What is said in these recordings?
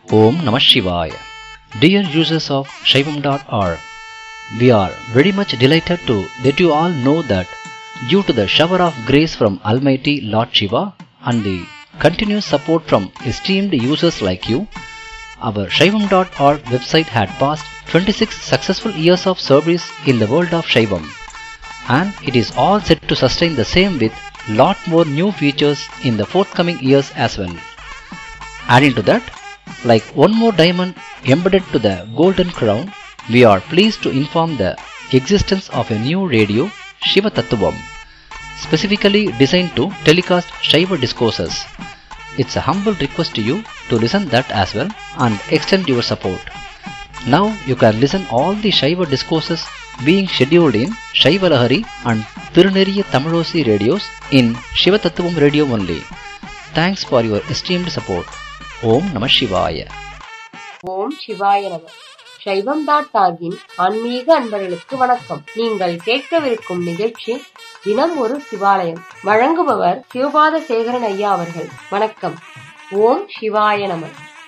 Om Namah Shivaya. Dear users of Shaivam.org, we are very much delighted to let you all know that due to the shower of grace from Almighty Lord Shiva and the continuous support from esteemed users like you, our Shaivam.org website had passed 26 successful years of service in the world of Shaivam, and it is all set to sustain the same with lot more new features in the forthcoming years as well. Adding to that, like one more diamond embedded to the golden crown, we are pleased to inform the existence of a new radio, Shiva Tattvam, specifically designed to telecast Shiva discourses. It's a humble request to you to listen that as well and extend your support. Now you can listen all the Shiva discourses being scheduled in Shiva Lahari and Tiruneriya Tamilosi radios in Shiva Tattvam radio only. Thanks for your esteemed support. Om Namah Shivaya. ஓம் சிவாய நம. சைவம்.org-இன் ஆன்மீக அன்பர்களுக்கு வணக்கம். நீங்கள் கேட்கவிருக்கும் நிகழ்ச்சி தினம் ஒரு சிவாலயம். வழங்குபவர் சிவபாத சேகரன் ஐயா அவர்கள். வணக்கம். ஓம் சிவாய நம.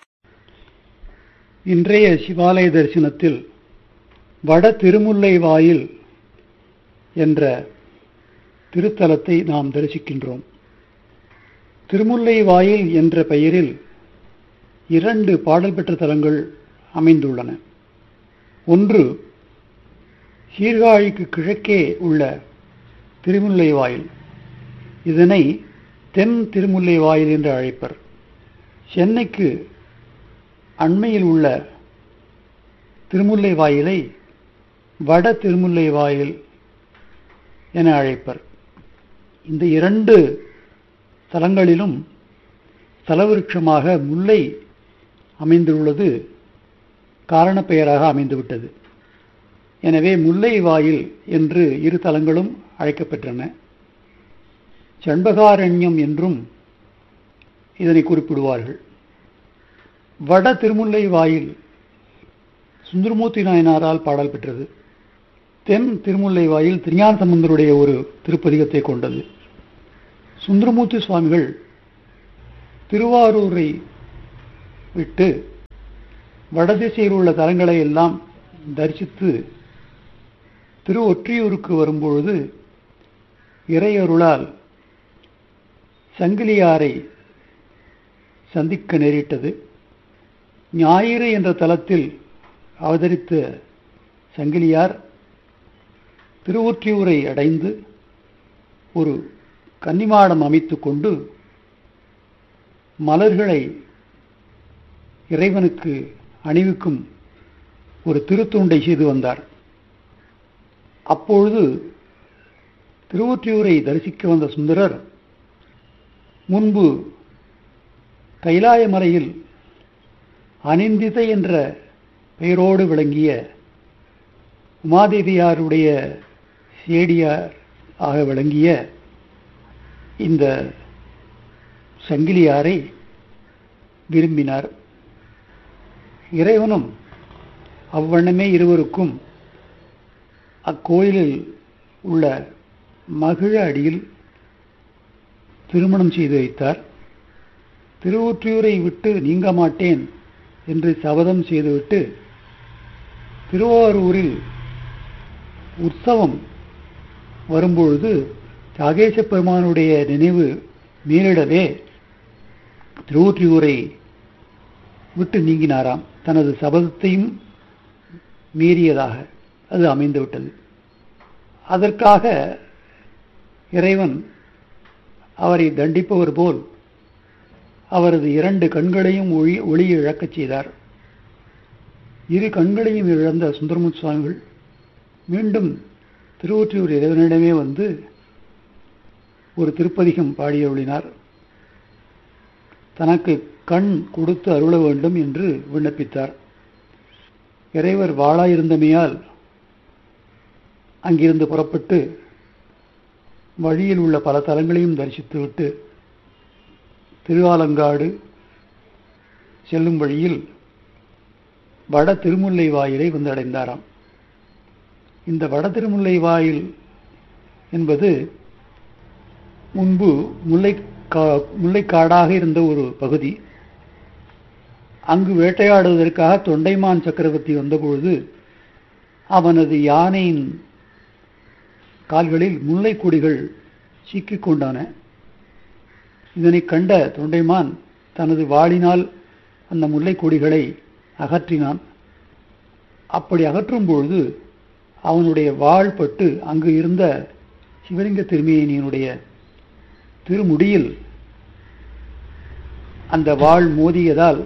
இன்றைய சிவாலய தரிசனத்தில் வட திருமுல்லை வாயில் என்ற திருத்தலத்தை நாம் தரிசிக்கின்றோம். திருமுல்லை வாயில் என்ற பெயரில் 2 பாடல் பெற்ற தலங்கள் அமைந்துள்ளன. ஒன்று சீர்காழிக்கு கிழக்கே உள்ள திருமுல்லை வாயில். இதனை தென் திருமுல்லை வாயில் என்று அழைப்பர். சென்னைக்கு அண்மையில் உள்ள திருமுல்லை வாயிலை வட திருமுல்லை வாயில் என அழைப்பர். இந்த 2 தலங்களிலும் தலவிருட்சமாக முல்லை அமைந்துள்ளது காரண பெயராக அமைந்துவிட்டது. எனவே முல்லை வாயில் என்று 2 தலங்களும் அழைக்கப்பெற்றன. சண்பகாரண்யம் என்றும் இதனை குறிப்பிடுவார்கள். வட திருமுல்லை வாயில் சுந்தரமூர்த்தி நாயனாரால் பாடல் பெற்றது. தென் திருமுல்லை வாயில் திருஞான சம்பந்தருடைய ஒரு திருப்பதிகத்தை கொண்டது. சுந்தரமூர்த்தி சுவாமிகள் திருவாரூரை விட்டு வடதிசையில் உள்ள தலங்களை எல்லாம் தரிசித்து திருவொற்றியூருக்கு வரும்பொழுது இறையருளால் சங்கிலியாரை சந்திக்க நேரிட்டது. ஞாயிறு என்ற தலத்தில் அவதரித்த சங்கிலியார் திருவொற்றியூரை அடைந்து ஒரு கன்னிமாடம் அமைத்து கொண்டு மலர்களை இறைவனுக்கு அணிவிக்கும் ஒரு திருத்தூண்டை செய்து வந்தார். அப்பொழுது திருவொற்றியூரை தரிசிக்க வந்த சுந்தரர் முன்பு கைலாயமலையில் அனிந்திதை என்ற பெயரோடு விளங்கிய உமாதேவியாருடைய சேடியார் ஆக விளங்கிய இந்த சங்கிலியாரை விரும்பினார். இறைவனும் அவ்வண்ணமே இருவருக்கும் அக்கோயிலில் உள்ள மகிழ அடியில் திருமணம் செய்து வைத்தார். திருவொற்றியூரை விட்டு நீங்க மாட்டேன் என்று சபதம் செய்துவிட்டு திருவாரூரில் உற்சவம் வரும்பொழுது தியாகேச பெருமானுடைய நினைவு மீறிடவே திருவொற்றியூரை விட்டு நீங்கினாராம். தனது சபதத்தையும் மீறியதாக அது அமைந்துவிட்டது. அதற்காக இறைவன் அவரை தண்டிப்பவர் போல் அவரது 2 கண்களையும் ஒளி இழக்கச் செய்தார். 2 கண்களையும் இழந்த சுந்தரமூர்த்தி சுவாமிகள் மீண்டும் திருவொற்றியூர் இறைவனிடமே வந்து ஒரு திருப்பதிகம் பாடியருளினார். தனக்கு கண் கொடுத்து அருள வேண்டும் என்று விண்ணப்பித்தார். இறைவர் வாளாயிருந்தமையால் அங்கிருந்து புறப்பட்டு வழியில் உள்ள பல தலங்களையும் தரிசித்துவிட்டு திருவாலங்காடு செல்லும் வழியில் வட திருமுல்லை வாயிலை வந்தடைந்தாராம். இந்த வட திருமுல்லை வாயில் என்பது முன்பு முல்லைக்காடாக இருந்த ஒரு பகுதி. அங்கு வேட்டையாடுவதற்காக தொண்டைமான் சக்கரவர்த்தி வந்தபொழுது அவனது யானையின் கால்களில் முல்லைக் கொடிகள் சிக்கிக் கொண்டான. இதனை கண்ட தொண்டைமான் தனது வாளினால் அந்த முல்லைக் கொடிகளை அகற்றினான். அப்படி அகற்றும் பொழுது அவனுடைய வாள் பட்டு அங்கு இருந்த சிவலிங்க திருமேனியினுடைய திருமுடியில் அந்த வாள் மோதியதால்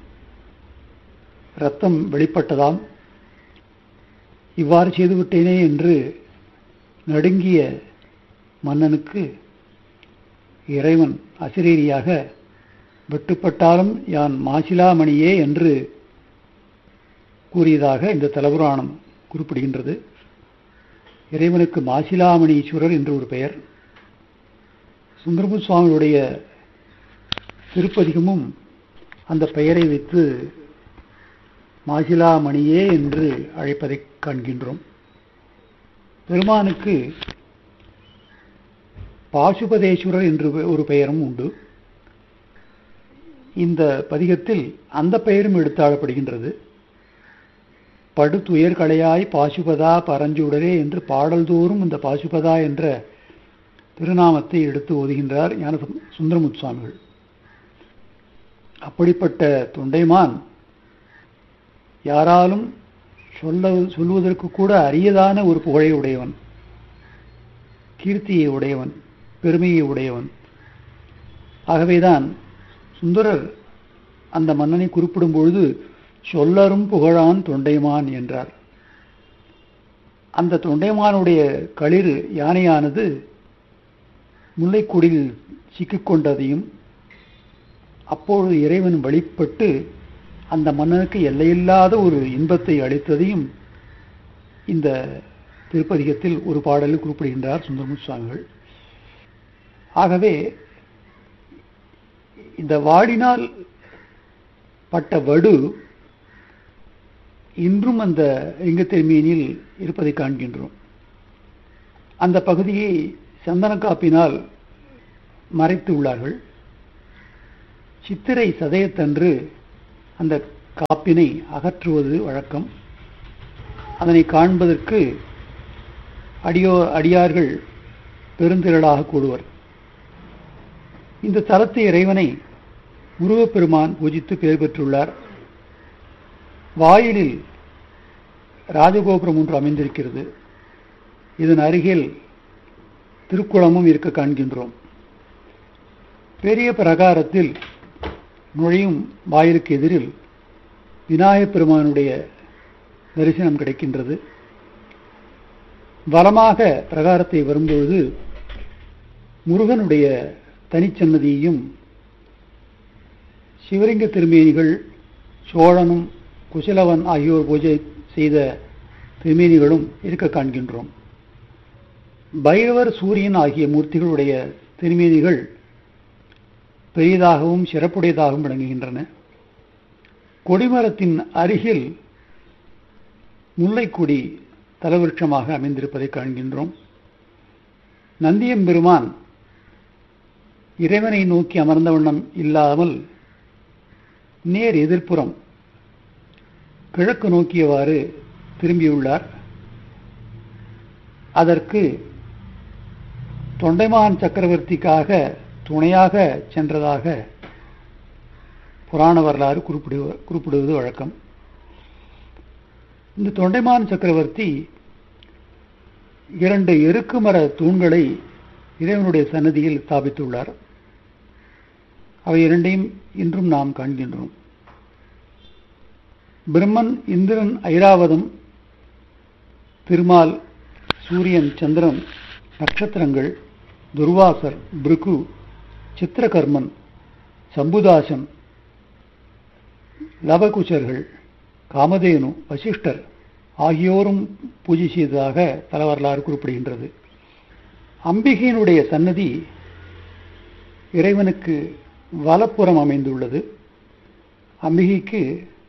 இரத்தம் வெளிப்பட்டதாம். இவ்வாறு செய்துவிட்டேனே என்று நடுங்கிய மன்னனுக்கு இறைவன் அசிரீரியாக வெட்டுப்பட்டாலும் யான் மாசிலாமணியே என்று கூறியதாக இந்த தலபுராணம் குறிப்பிடுகின்றது. இறைவனுக்கு மாசிலாமணீஸ்வரர் என்று ஒரு பெயர். சுந்தரமூர்த்தி சுவாமியுடைய திருப்பதிகமும் அந்த பெயரை வைத்து மாசிலாமணியே என்று அழைப்பதை காண்கின்றோம். பெருமானுக்கு பாசுபதேஸ்வரர் என்று ஒரு பெயரும் உண்டு. இந்த பதிகத்தில் அந்த பெயரும் எடுத்தாளப்படுகின்றது. படுதுயர் களையாய் பாசுபதா பரஞ்சுடரே என்று பாடல்தோறும் இந்த பாசுபதா என்ற திருநாமத்தை எடுத்து ஓதுகின்றார் ஞான சுந்தரமூர்த்தி சுவாமிகள். அப்படிப்பட்ட தொண்டைமான் யாராலும் சொல்வதற்கு கூட அரியதான ஒரு புகழை உடையவன், கீர்த்தியை உடையவன், பெருமையை உடையவன். ஆகவேதான் சுந்தரர் அந்த மன்னனை குறிப்பிடும் பொழுது சொல்லரும் புகழான் தொண்டைமான் என்றார். அந்த தொண்டைமானுடைய களிறு யானையானது முல்லைக்கொடியில் சிக்கிக்கொண்டதையும் அப்பொழுது இறைவன் வழிபட்டு அந்த மன்னனுக்கு எல்லையில்லாத ஒரு இன்பத்தை அளித்ததையும் இந்த திருப்பதிகத்தில் ஒரு பாடலில் குறிப்பிடுகின்றார் சுந்தரமூர்த்தி சுவாமிகள். ஆகவே இந்த வாடினால் பட்ட வடு இன்றும் அந்த லிங்கத்திருமேனியில் இருப்பதை காண்கின்றோம். அந்த பகுதியை சந்தன காப்பினால் மறைத்து உள்ளார்கள். சித்திரை சதயத்தன்று அந்த காப்பினை அகற்றுவது வழக்கம். அதனை காண்பதற்கு அடியார்கள் பெருந்திரளாக கூடுவர். இந்த தலத்து இறைவனை முருகப்பெருமான் பூஜித்து பெயர் பெற்றுள்ளார். வாயிலில் ராஜகோபுரம் ஒன்று அமைந்திருக்கிறது. இதன் அருகில் திருக்குளமும் இருக்க காண்கின்றோம். பெரிய பிரகாரத்தில் நுழையும் வாயிலுக்கு எதிரில் விநாயகப் பெருமானுடைய தரிசனம் கிடைக்கின்றது. வலமாக பிரகாரத்தை வரும்பொழுது முருகனுடைய தனிச்சன்னதியையும் சிவலிங்க திருமேனிகள் சோழனும் குசலவன் ஆகியோர் பூஜை செய்த திருமேனிகளும் இருக்க காண்கின்றோம். பைரவர், சூரியன் ஆகிய மூர்த்திகளுடைய திருமேனிகள் பெரியதாகவும் சிறப்புடையதாகவும் விளங்குகின்றன. கொடிமரத்தின் அருகில் முல்லைக்கொடி தலவிருட்சமாக அமைந்திருப்பதை காண்கின்றோம். நந்தியம்பெருமான் இறைவனை நோக்கி அமர்ந்த வண்ணம் இல்லாமல் நேர் எதிர்ப்புறம் கிழக்கு நோக்கியவாறு திரும்பியுள்ளார். அதற்கு தொண்டைமான் சக்கரவர்த்திக்காக துணையாக சென்றதாக புராண வரலாறு குறிப்பிடுவது வழக்கம். இந்த தொண்டைமான் சக்கரவர்த்தி 2 எருக்கு மர தூண்களை இறைவனுடைய சன்னதியில் ஸ்தாபித்துள்ளார். அவை இரண்டையும் இன்றும் நாம் காண்கின்றோம். பிரம்மன், இந்திரன், ஐராவதம், திருமால், சூரியன், சந்திரன், நட்சத்திரங்கள், துர்வாசர், பிருகு, சித்திரகர்மன், சம்புதாசன், லவகுச்சர்கள், காமதேனு, வசிஷ்டர் ஆகியோரும் பூஜை செய்ததாக தலவரலாறு குறிப்பிடுகின்றது. அம்பிகையினுடைய சன்னதி இறைவனுக்கு வலப்புறம் அமைந்துள்ளது. அம்பிகைக்கு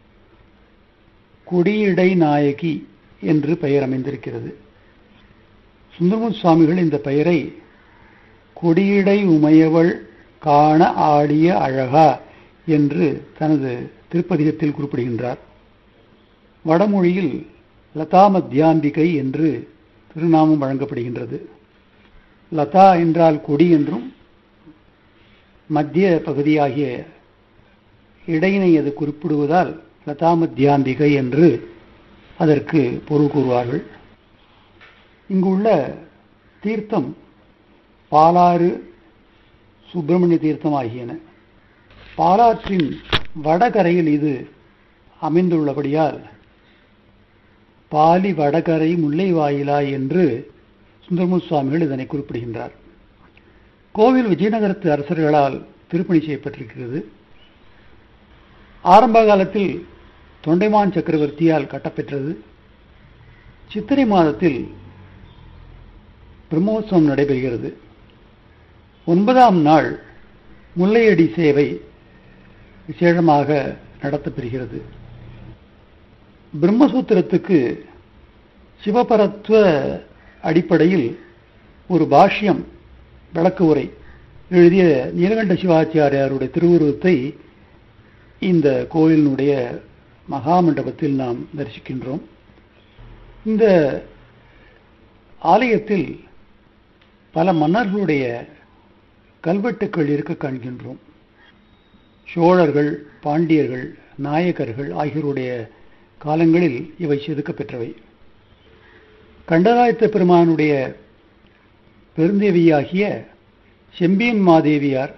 கொடியடை நாயகி என்று பெயர் அமைந்திருக்கிறது. சுந்தரமூர்த்தி சுவாமிகள் இந்த பெயரை கொடியடை உமையவள் காண ஆடிய அழகா என்று தனது திருப்பதிகத்தில் குறிப்பிடுகின்றார். வடமொழியில் லதா மத்தியாம்பிகை என்று திருநாமம் வழங்கப்படுகின்றது. லதா என்றால் கொடி என்றும், மத்திய பகுதியாகிய இடையினை அது குறிப்பிடுவதால் லதா மத்தியாம்பிகை என்று அதற்கு பொருள் கூறுவார்கள். இங்குள்ள தீர்த்தம் பாலாறு, சுப்பிரமணிய தீர்த்தம் ஆகியன. பாலாற்றின் வடகரையில் இது அமைந்துள்ளபடியால் பாலி வடகரை முல்லை வாயிலாய் என்று சுந்தரமூர்த்தி சுவாமிகள் இதனை குறிப்பிடுகின்றார். கோவில் விஜயநகரத்து அரசர்களால் திருப்பணி செய்யப்பட்டிருக்கிறது. ஆரம்ப காலத்தில் தொண்டைமான் சக்கரவர்த்தியால் கட்டப்பெற்றது. சித்திரை மாதத்தில் பிரம்மோற்சவம் நடைபெறுகிறது. 9ஆம் நாள் முல்லையடி சேவை விசேஷமாக நடத்தப்பெறுகிறது. பிரம்மசூத்திரத்துக்கு சிவபரத்துவ அடிப்படையில் ஒரு பாஷ்யம், விளக்கு உரை எழுதிய நீலகண்ட சிவாச்சாரியாருடைய திருவுருவத்தை இந்த கோயிலினுடைய மகாமண்டபத்தில் நாம் தரிசிக்கின்றோம். இந்த ஆலயத்தில் பல மன்னர்களுடைய கல்வெட்டுக்கள் இருக்க காண்கின்றோம். சோழர்கள், பாண்டியர்கள், நாயக்கர்கள் ஆகியோருடைய காலங்களில் இவை செதுக்கப் பெற்றவை. கண்டராயத்த பெருமானுடைய பெருந்தேவியாகிய செம்பியன் மாதேவியார்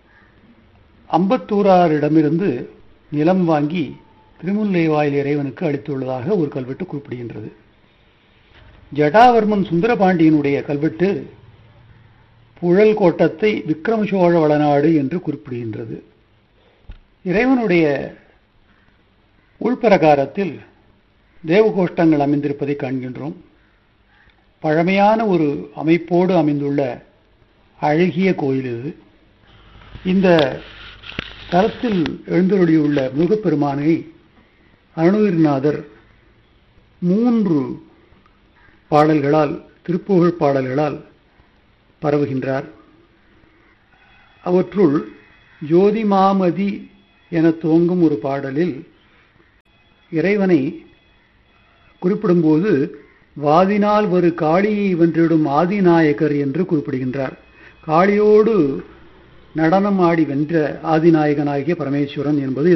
அம்பத்தூராரிடமிருந்து நிலம் வாங்கி திருமுல்லைவாயில் இறைவனுக்கு அளித்துள்ளதாக ஒரு கல்வெட்டு குறிப்பிடுகின்றது. ஜடாவர்மன் சுந்தரபாண்டியனுடைய கல்வெட்டு புழல் கோட்டத்தை விக்ரம சோழ வளநாடு என்று குறிப்பிடுகின்றது. இறைவனுடைய உள்பிரகாரத்தில் தேவகோஷ்டங்கள் அமைந்திருப்பதை காண்கின்றோம். பழமையான ஒரு அமைப்போடு அமைந்துள்ள அழகிய கோயில் இது. இந்த தலத்தில் எழுந்தருளியுள்ள முருகப்பெருமானை அருணகிரிநாதர் 3 பாடல்களால், திருப்புகழ் பாடல்களால் பரவுகின்றார். அவற்றுள் ஜோதிமாமதி என துவங்கும் ஒரு பாடலில் இறைவனை குறிப்பிடும்போது வாதினால் ஒரு காளியை வென்றிடும் ஆதிநாயகர் என்று குறிப்பிடுகின்றார். காளியோடு நடனம் ஆடி வென்ற ஆதிநாயகனாகிய பரமேஸ்வரன் என்பது